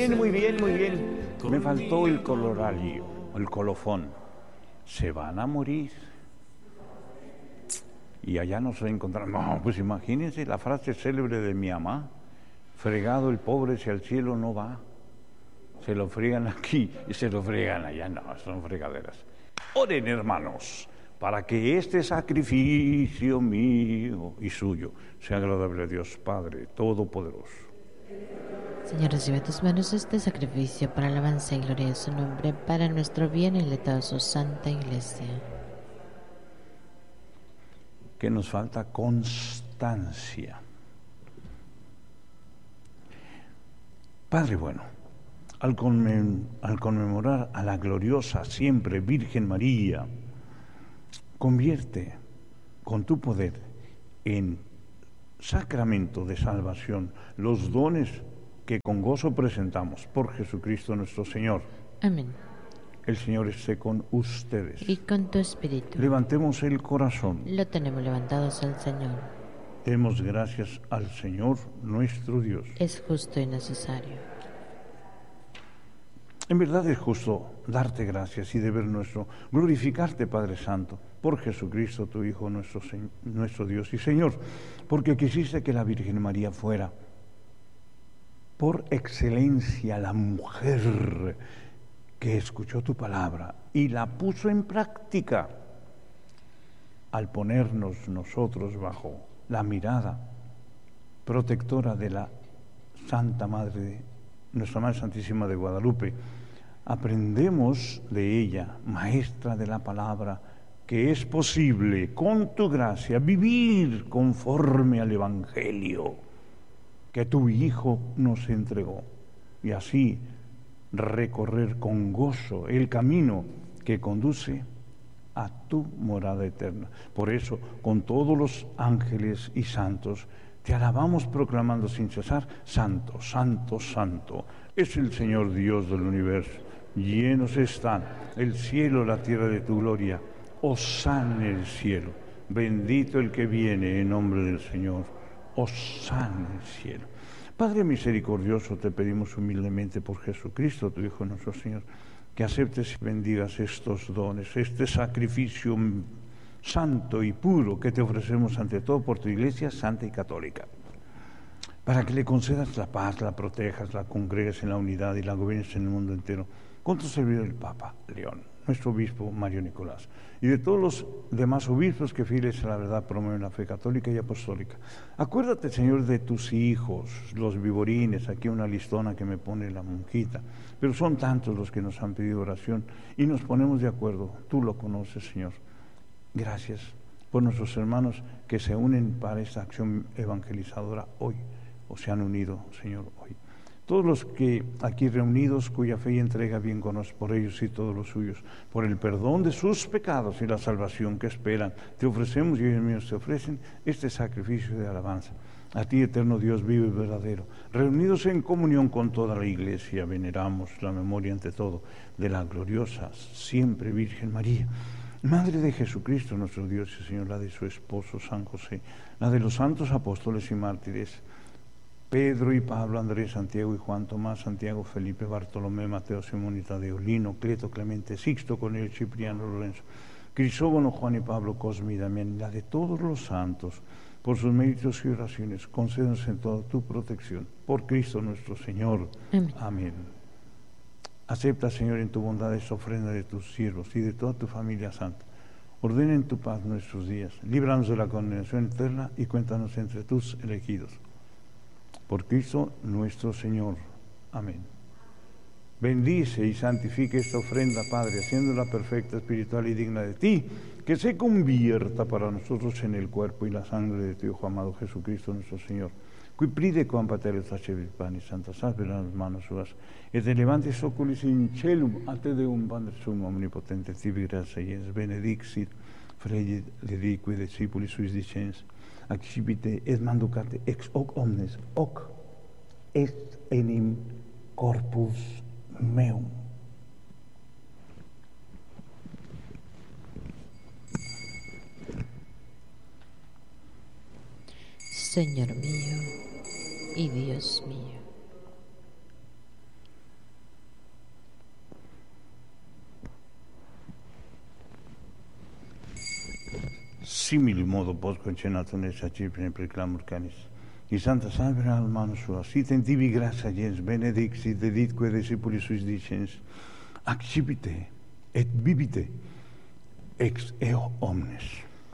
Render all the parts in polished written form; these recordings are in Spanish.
bien, muy bien, muy bien. Me faltó el colorario, el colofón. Se van a morir. Y allá nos encontramos. No, pues imagínense la frase célebre de mi mamá. Fregado el pobre si al cielo no va. Se lo fregan aquí y se lo fregan allá. No, son fregaderas. Oren, hermanos, para que este sacrificio mío y suyo sea agradable a Dios Padre Todopoderoso. Señor, recibe a tus manos este sacrificio para alabanza y gloria de su nombre, para nuestro bien y el de toda su santa iglesia. Que nos falta constancia. Padre bueno, al conmemorar a la gloriosa siempre Virgen María, convierte con tu poder en sacramento de salvación los dones que con gozo presentamos por Jesucristo nuestro Señor. Amén. El Señor esté con ustedes. Y con tu espíritu. Levantemos el corazón. Lo tenemos levantados al Señor. Demos gracias al Señor nuestro Dios. Es justo y necesario. En verdad es justo darte gracias y deber nuestro glorificarte, Padre Santo, por Jesucristo, tu Hijo, nuestro Dios y Señor, porque quisiste que la Virgen María fuera, por excelencia, la mujer que escuchó tu palabra y la puso en práctica al ponernos nosotros bajo la mirada protectora de la Santa Madre, nuestra Madre Santísima de Guadalupe. Aprendemos de ella, maestra de la palabra, que es posible, con tu gracia, vivir conforme al Evangelio que tu Hijo nos entregó, y así recorrer con gozo el camino que conduce a tu morada eterna. Por eso, con todos los ángeles y santos, te alabamos proclamando sin cesar: Santo, Santo, Santo, es el Señor Dios del universo. Llenos están el cielo y la tierra de tu gloria. Hosana en el cielo. Bendito el que viene en nombre del Señor. Hosana en el cielo. Padre misericordioso, te pedimos humildemente por Jesucristo, tu Hijo nuestro Señor, que aceptes y bendigas estos dones, este sacrificio santo y puro que te ofrecemos ante todo por tu Iglesia santa y católica, para que le concedas la paz, la protejas, la congregues en la unidad y la gobiernes en el mundo entero, con tu servidor el Papa León, nuestro obispo Mario Nicolás, y de todos los demás obispos que fieles a la verdad promueven la fe católica y apostólica. Acuérdate, Señor, de tus hijos, los viborines, aquí una listona que me pone la monjita, pero son tantos los que nos han pedido oración y nos ponemos de acuerdo. Tú lo conoces, Señor. Gracias por nuestros hermanos que se unen para esta acción evangelizadora hoy, o se han unido, Señor, hoy. Todos los que aquí reunidos, cuya fe y entrega bien conoces, por ellos y todos los suyos, por el perdón de sus pecados y la salvación que esperan, te ofrecemos y ellos míos te ofrecen este sacrificio de alabanza. A ti, eterno Dios vivo y verdadero, reunidos en comunión con toda la Iglesia, veneramos la memoria ante todo de la gloriosa, siempre Virgen María, Madre de Jesucristo, nuestro Dios y Señor, la de su esposo San José, la de los santos apóstoles y mártires, Pedro y Pablo, Andrés, Santiago y Juan, Tomás, Santiago, Felipe, Bartolomé, Mateo, Simón y Tadeo, Lino, Cleto, Clemente, Sixto, Cornelio, Cipriano, Lorenzo, Crisógono, Juan y Pablo, Cosme y Damián, y la de todos los santos, por sus méritos y oraciones, concédenos en toda tu protección. Por Cristo nuestro Señor. Amén. Amén. Acepta, Señor, en tu bondad esta ofrenda de tus siervos y de toda tu familia santa. Ordena en tu paz nuestros días, líbranos de la condenación eterna y cuéntanos entre tus elegidos. Por Cristo nuestro Señor. Amén. Bendice y santifica esta ofrenda, Padre, haciéndola perfecta, espiritual y digna de ti, que se convierta para nosotros en el cuerpo y la sangre de tu Hijo amado Jesucristo nuestro Señor. Qui pride quam pateres facebit panis, santa salve las manos suas, et elevantis oculis in celum, a te Deum Padre Sumo, omnipotente, tibi gratia ies, benedixit, fregit reliqui discipulis suis dicens, accipite et manducate ex hoc omnes, hoc est enim corpus meum. Señor mío y Dios mío. simili modo post concenato nel sacipne preclamur canis. I Santa Salve al mano sua, sit in tibi gratia gens, benedixit deditque discipulis suis dicens, accipite et bibite ex eo omnes.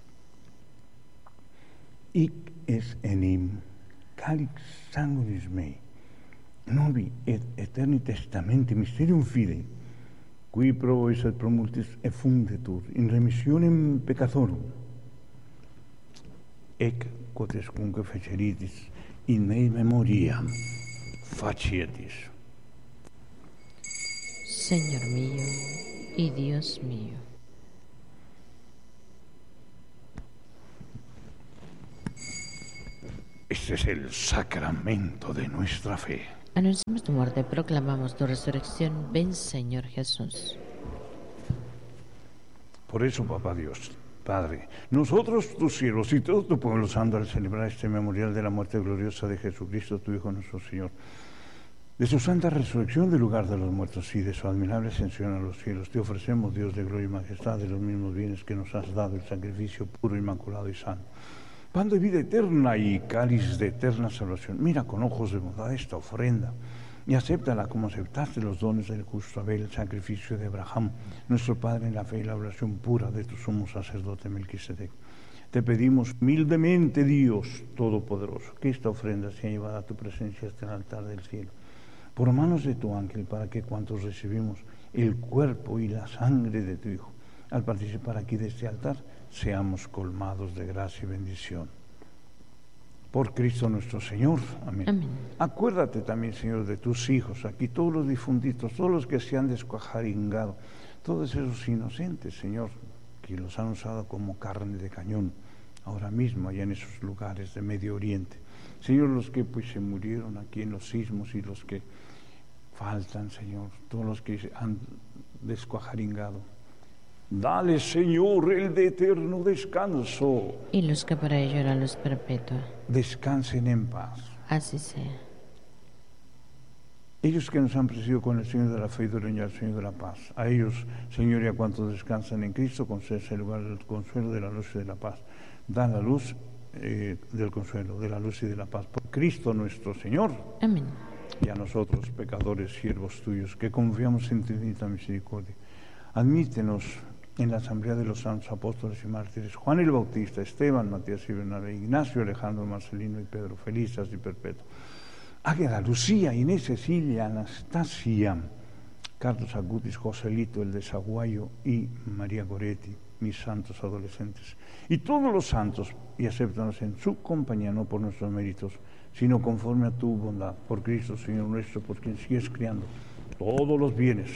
Hic es enim calix sanguinis mei, novi et eterni testamenti mysterium fidei, qui pro eis et pro multis effundetur in remissionem peccatorum, ec quotescunque feceritis in mei memoriam facietis. Señor mío y Dios mío. Este es el sacramento de nuestra fe. Anunciamos tu muerte, proclamamos tu resurrección. Ven, Señor Jesús. Por eso, Papá Dios, Padre, nosotros, tus siervos y todo tu pueblo santo, al celebrar este memorial de la muerte gloriosa de Jesucristo, tu Hijo nuestro Señor, de su santa resurrección del lugar de los muertos y de su admirable ascensión a los cielos, te ofrecemos, Dios de gloria y majestad, de los mismos bienes que nos has dado, el sacrificio puro, inmaculado y santo, pan de vida eterna y cáliz de eterna salvación. Mira con ojos de bondad esta ofrenda y acéptala como aceptaste los dones del justo Abel, el sacrificio de Abraham, nuestro Padre en la fe y la oración pura de tu sumo sacerdote Melquisedec. Te pedimos humildemente, Dios Todopoderoso, que esta ofrenda sea llevada a tu presencia hasta el altar del cielo, por manos de tu ángel, para que cuantos recibimos el cuerpo y la sangre de tu Hijo, al participar aquí de este altar, seamos colmados de gracia y bendición. Por Cristo nuestro Señor. Amén. Amén. Acuérdate también, Señor, de tus hijos, aquí todos los difunditos, todos los que se han descuajaringado, todos esos inocentes, Señor, que los han usado como carne de cañón, ahora mismo allá en esos lugares de Medio Oriente. Señor, los que pues se murieron aquí en los sismos y los que faltan, Señor, todos los que se han descuajaringado. Dale, Señor, el de eterno descanso. Y los que para ello era luz perpetua. Descansen en paz. Así sea. Ellos que nos han precedido con el Señor de la fe y dueño al Señor de la paz. A ellos, Señor, y a cuantos descansan en Cristo, concédese el lugar del consuelo, de la luz y de la paz. Da la luz del consuelo, de la luz y de la paz. Por Cristo nuestro Señor. Amén. Y a nosotros, pecadores, siervos tuyos, que confiamos en tu infinita misericordia, admítenos en la asamblea de los santos apóstoles y mártires, Juan el Bautista, Esteban, Matías y Bernabé, Ignacio, Alejandro, Marcelino y Pedro, Felicitas y Perpetuo, Águeda, Lucía, Inés, Cecilia, Anastasia, Carlos Agutis, Joselito, el de Saguayo y María Goretti, mis santos adolescentes, y todos los santos, y acéptanos en su compañía, no por nuestros méritos, sino conforme a tu bondad, por Cristo, Señor nuestro, por quien sigues criando todos los bienes,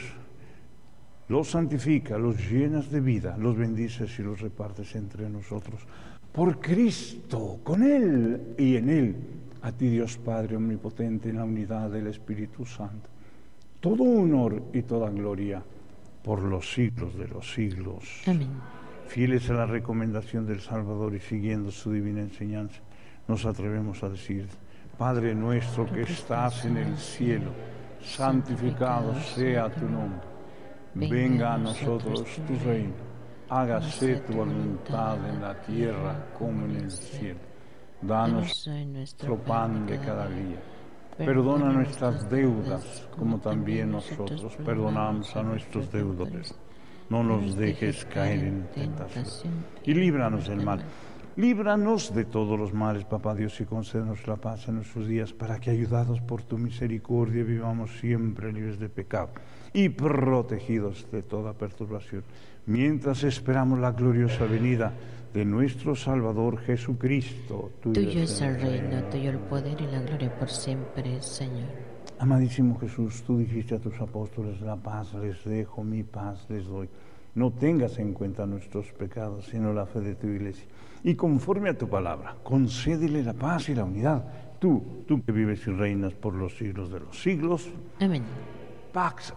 los santifica, los llenas de vida, los bendices y los repartes entre nosotros. Por Cristo, con Él y en Él, a ti Dios Padre omnipotente, en la unidad del Espíritu Santo, todo honor y toda gloria por los siglos de los siglos. Amén. Fieles a la recomendación del Salvador y siguiendo su divina enseñanza, nos atrevemos a decir: Padre nuestro que estás en el cielo, santificado sea tu nombre. Venga a nosotros tu reino, hágase tu voluntad en la tierra como en el cielo. Danos nuestro pan de cada día. Perdona nuestras deudas, como también nosotros perdonamos a nuestros deudores. No nos dejes caer en tentación y líbranos del mal. Líbranos de todos los males, Papá Dios, y concédenos la paz en nuestros días, para que, ayudados por tu misericordia, vivamos siempre libres de pecado y protegidos de toda perturbación, mientras esperamos la gloriosa venida de nuestro Salvador Jesucristo. Tuyo es el reino, tuyo el poder y la gloria por siempre, Señor. Amadísimo Jesús, tú dijiste a tus apóstoles: la paz les dejo, mi paz les doy. No tengas en cuenta nuestros pecados, sino la fe de tu Iglesia. Y conforme a tu palabra, concédele la paz y la unidad. Tú que vives y reinas por los siglos de los siglos. Amén. Pax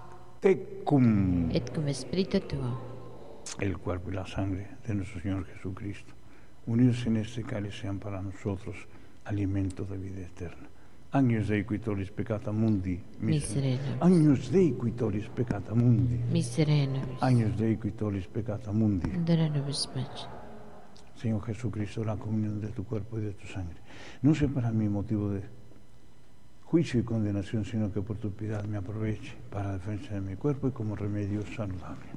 tecum. Et cum spiritu tuo. El cuerpo y la sangre de nuestro Señor Jesucristo, unidos en este cáliz, sean para nosotros alimento de vida eterna. Agnus Dei qui tollis peccata mundi, miserere. Agnus Dei qui tollis peccata mundi, miserere nobis. Agnus Dei qui tollis peccata mundi. Dona nobis pace. Señor Jesucristo, la comunión de tu cuerpo y de tu sangre, no sea para mí motivo de juicio y condenación, sino que por tu piedad me aproveche para la defensa de mi cuerpo y como remedio saludable.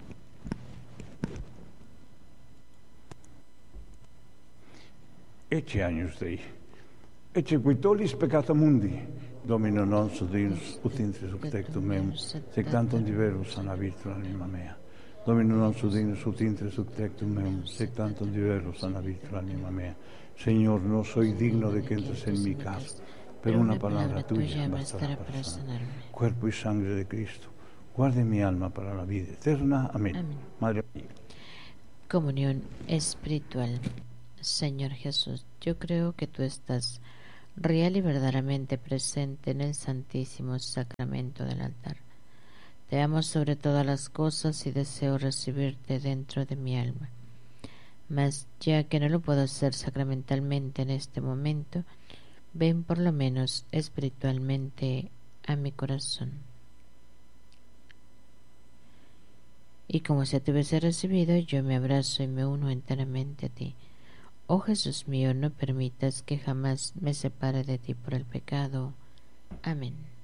Ecce agnus Dei, ecce qui tollis peccata mundi, Domino non sudinus ut intres ut tectum meum, sec tantum diverus anabitur anima mea. Domino non sudinus ut intres ut tectum meum, sec tantum diverus anabitur anima mea. Señor, no soy digno de que entres en mi casa, pero una palabra tuya bastará para sanarme. Cuerpo y sangre de Cristo, guarde mi alma para la vida eterna. Amén. Amén. Madre mía. Comunión espiritual. Señor Jesús, yo creo que tú estás real y verdaderamente presente en el Santísimo Sacramento del altar. Te amo sobre todas las cosas y deseo recibirte dentro de mi alma. Mas ya que no lo puedo hacer sacramentalmente en este momento, ven por lo menos espiritualmente a mi corazón. Y como si te hubiese recibido, yo me abrazo y me uno enteramente a ti. Oh Jesús mío, no permitas que jamás me separe de ti por el pecado. Amén.